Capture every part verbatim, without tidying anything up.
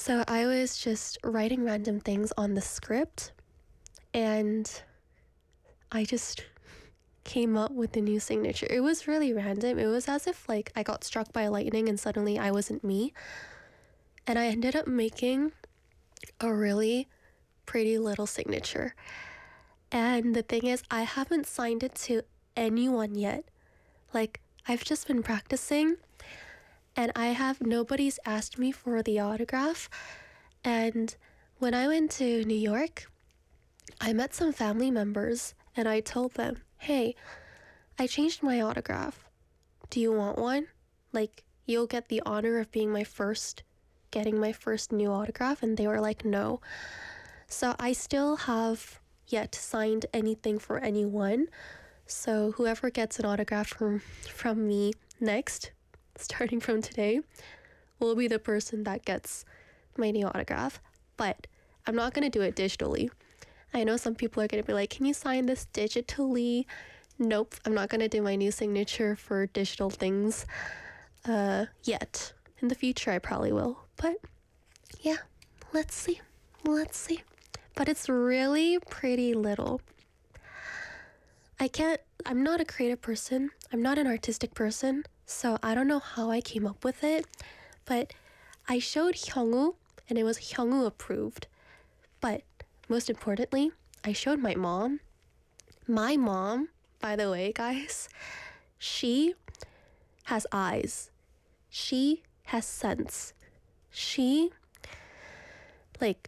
So I was just writing random things on the script, and I just came up with a new signature. It was really random. It was as if like I got struck by lightning and suddenly I wasn't me. And I ended up making a really pretty little signature. And the thing is, I haven't signed it to anyone yet. Like, I've just been practicing, and I have nobody's asked me for the autograph. And when I went to New York, I met some family members, and I told them, hey, I changed my autograph. Do you want one? Like, you'll get the honor of being my first, getting my first new autograph. And they were like, no. So I still have yet signed anything for anyone. So whoever gets an autograph from, from me next, starting from today, will be the person that gets my new autograph. But I'm not going to do it digitally. I know some people are going to be like, can you sign this digitally? Nope, I'm not going to do my new signature for digital things uh, yet. In the future, I probably will. But yeah, let's see. Let's see. But it's really pretty little. I can't, I'm not a creative person. I'm not an artistic person. So I don't know how I came up with it. But I showed Hyungwoo, and it was Hyungwoo approved. But most importantly, I showed my mom. My mom, by the way, guys, she has eyes. She has sense. She, like,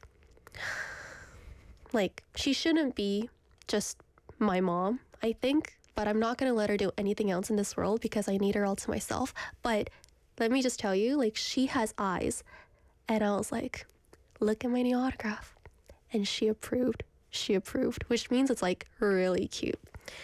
like, she shouldn't be just my mom, I think, but I'm not going to let her do anything else in this world because I need her all to myself. But let me just tell you, like, she has eyes. And I was like, look at my new autograph. And she approved. She approved, which means it's like really cute.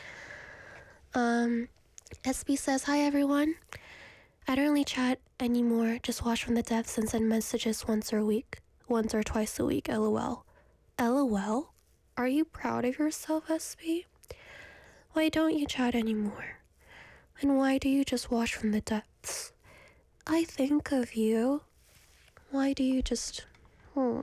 Um, S B says, hi everyone. I don't really chat anymore, just watch from the depths and send messages once a week, once or twice a week, lol. LOL? Are you proud of yourself, S B? Why don't you chat anymore? And why do you just watch from the depths? I think of you. Why do you just... Hmm.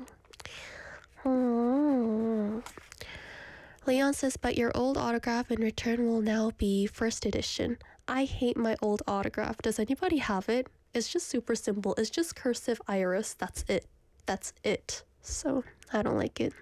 Hmm. Leon says, but your old autograph in return will now be first edition. I hate my old autograph. Does anybody have it? It's just super simple. It's just cursive iris. That's it. That's it. So I don't like it.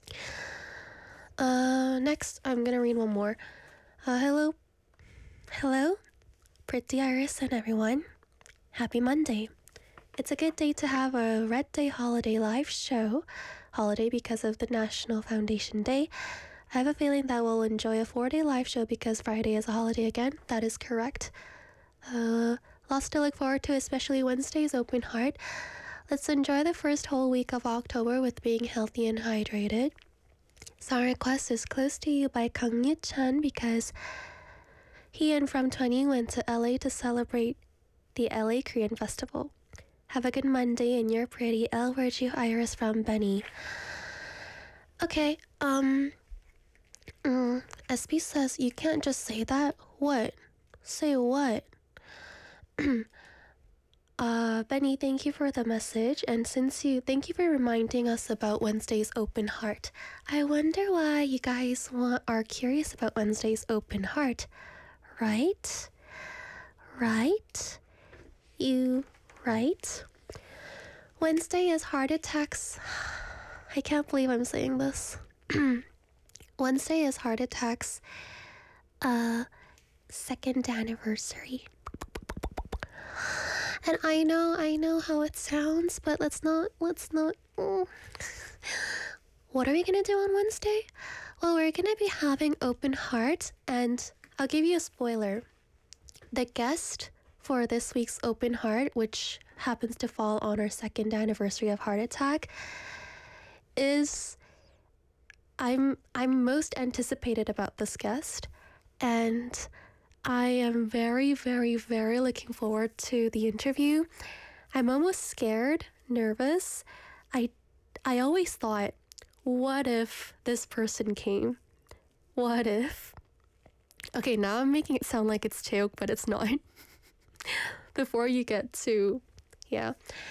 Uh, next, I'm gonna read one more. Uh, hello. Hello, Pretty Iris and everyone. Happy Monday. It's a good day to have a Red Day Holiday live show. Holiday because of the National Foundation Day. I have a feeling that we'll enjoy a four-day live show because Friday is a holiday again. That is correct. Uh, lots to look forward to, especially Wednesday's Open Heart. Let's enjoy the first whole week of October with being healthy and hydrated. Song request is Close to You by Kang Yu-chan because he and From twenty went to L A to celebrate the L A Korean Festival. Have a good Monday, and you're pretty. L Virtue Iris from Benny. Okay, um, mm, S B says you can't just say that. What? Say what? uh, Benny, thank you for the message, and since you, thank you for reminding us about Wednesday's Open Heart. I wonder why you guys want, are curious about Wednesday's Open Heart, right? Right? You... Right? Wednesday is heart attacks. I can't believe I'm saying this. Wednesday is heart attacks. Uh, second anniversary. And I know, I know how it sounds, but let's not, let's not. Mm. What are we gonna do on Wednesday? Well, we're gonna be having Open Heart, and I'll give you a spoiler. The guest for this week's Open Heart, which happens to fall on our second anniversary of Heart Attack, is I'm I'm most anticipated about this guest, and I am very, very, very looking forward to the interview. I'm almost scared, nervous. I I always thought, what if this person came? What if? Okay, now I'm making it sound like it's Taeyok, but it's not. Before you get to, yeah.